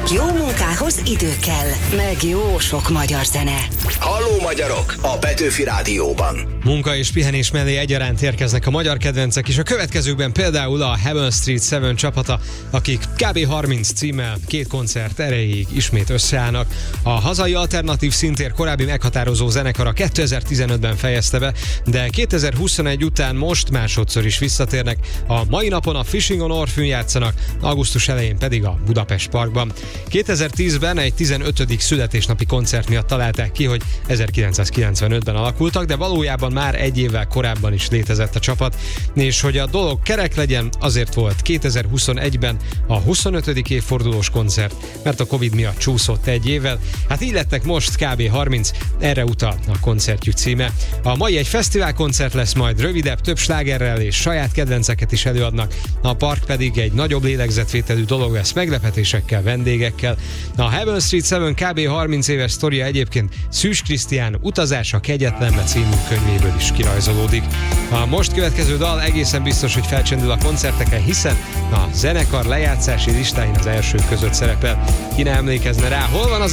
Jó munkához idő kell, meg jó sok magyar zene. Halló magyarok a Petőfi Rádióban. Munka és pihenés mellé egyaránt érkeznek a magyar kedvencek is. A következőkben például a Heaven Street 7 csapata, akik kb. 30 címmel 2 koncert erejéig ismét összeállnak. A hazai alternatív színtér korábbi meghatározó zenekara 2015-ben fejezte be, de 2021 után most másodszor is visszatérnek. A mai napon a Fishing on Orfűn játszanak, augusztus elején pedig a Budapest Parkban. 2010-ben egy 15. születésnapi koncert miatt találták ki, hogy 1995-ben alakultak, de valójában már egy évvel korábban is létezett a csapat, és hogy a dolog kerek legyen, azért volt 2021-ben a 25. évfordulós koncert, mert a Covid miatt csúszott egy évvel. Hát így lettek most kb. 30, erre utal a koncertjük címe. A mai egy fesztiválkoncert lesz, majd rövidebb, több slágerrel és saját kedvenceket is előadnak, a park pedig egy nagyobb lélegzetvételű dolog lesz meglepetésekkel, vendégekkel. A Heaven Street 7 kb. 30 éves sztoria egyébként Szűs Krisztián Utazása kegyetlenbe című könyvéből is kirajzolódik. A most következő dal egészen biztos, hogy felcsendül a koncerteken, hiszen a zenekar lejátszási listáin az elsők között szerepel. Ki ne emlékezne rá, hol van az